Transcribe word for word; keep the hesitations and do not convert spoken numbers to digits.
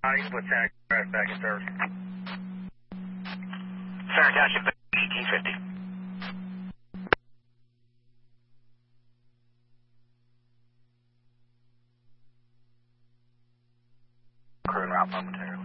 You can put Santa Cruz back in service. Center Township, eighteen fifty. Crew route momentarily.